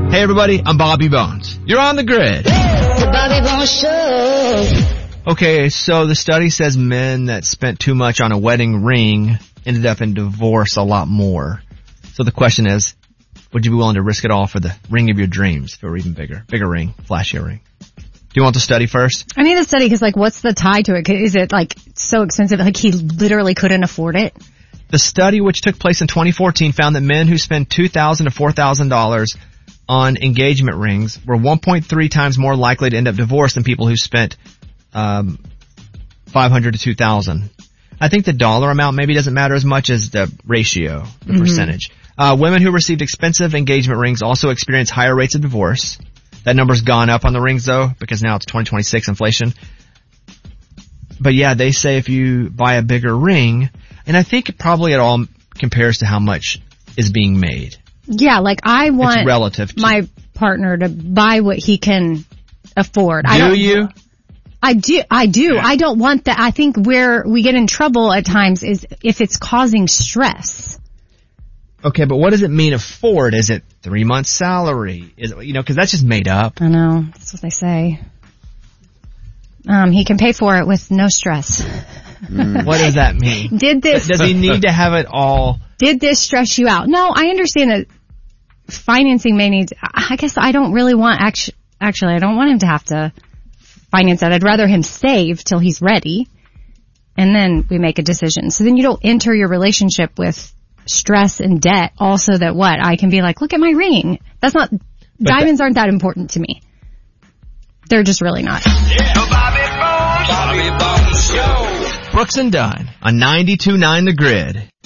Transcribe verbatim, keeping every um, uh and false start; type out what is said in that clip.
Hey everybody, I'm Bobby Bones. You're on the grid. The Bobby Bones Show. Okay, so the study says men that spent too much on a wedding ring ended up in divorce a lot more. So the question is, would you be willing to risk it all for the ring of your dreams if it were even bigger? Bigger ring, flashier ring. Do you want the study first? I need the study because, like, what's the tie to it? Is it, like, so expensive, like he literally couldn't afford it? The study, which took place in twenty fourteen, found that men who spend two thousand dollars to four thousand dollars on engagement rings were one point three times more likely to end up divorced than people who spent um, five hundred dollars to two thousand dollars. I think the dollar amount maybe doesn't matter as much as the ratio, the mm-hmm. percentage. Uh, women who received expensive engagement rings also experience higher rates of divorce. That number's gone up on the rings, though, because now it's twenty twenty-six inflation. But yeah, they say if you buy a bigger ring, and I think probably it all compares to how much is being made. Yeah, like I want it's relative to my partner to buy what he can afford. Do I don't, you? I do. I do. Yeah. I don't want that. I think where we get in trouble at times is if it's causing stress. Okay, but what does it mean afford? Is it three months' salary? Is it, you know, because that's just made up. I know. That's what they say. Um, he can pay for it with no stress. Mm. What does that mean? Did this? Does he need to have it all? Did this stress you out? No, I understand that financing may need. I guess I don't really want. Actually, actually, I don't want him to have to finance that. I'd rather him save till he's ready, and then we make a decision. So then you don't enter your relationship with stress and debt. Also, that what I can be like, look at my ring. That's not. But diamonds that, aren't that important to me. They're just really not. Yeah. Bobby Bones, Bobby Bones Show. Brooks and Dunn on ninety-two point nine The Grid.